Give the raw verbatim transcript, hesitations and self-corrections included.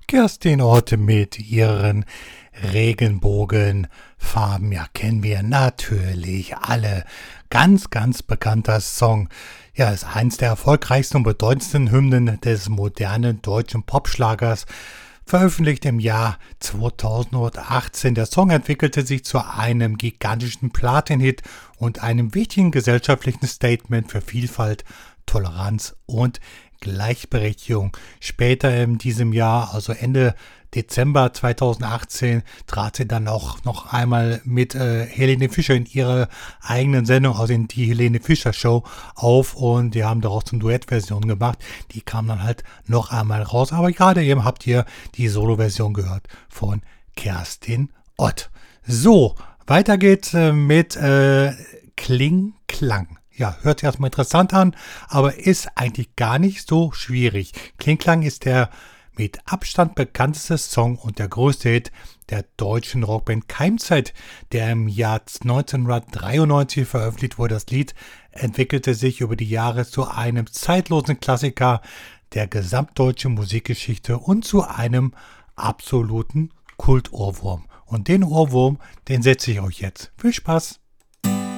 Kerstin Ott mit ihren Regenbogenfarben. Ja, kennen wir natürlich alle. Ganz, ganz bekannter Song. Ja, ist eins der erfolgreichsten und bedeutendsten Hymnen des modernen deutschen Popschlagers. Veröffentlicht im Jahr zweitausendachtzehn. Der Song entwickelte sich zu einem gigantischen Platin-Hit und einem wichtigen gesellschaftlichen Statement für Vielfalt, Toleranz und Gleichberechtigung. Später in diesem Jahr, also Ende Dezember zweitausendachtzehn, trat sie dann auch noch einmal mit äh, Helene Fischer in ihrer eigenen Sendung, also in die Helene Fischer Show, auf, und die haben daraus eine Duettversion gemacht. Die kam dann halt noch einmal raus, aber gerade eben habt ihr die Solo-Version gehört von Kerstin Ott. So, weiter geht's äh, mit äh, Kling Klang. Ja, hört sich erstmal interessant an, aber ist eigentlich gar nicht so schwierig. Kling Klang ist der mit Abstand bekannteste Song und der größte Hit der deutschen Rockband Keimzeit, der im Jahr neunzehnhundertdreiundneunzig veröffentlicht wurde. Das Lied entwickelte sich über die Jahre zu einem zeitlosen Klassiker der gesamtdeutschen Musikgeschichte und zu einem absoluten Kultohrwurm. Und den Ohrwurm, den setze ich euch jetzt. Viel Spaß!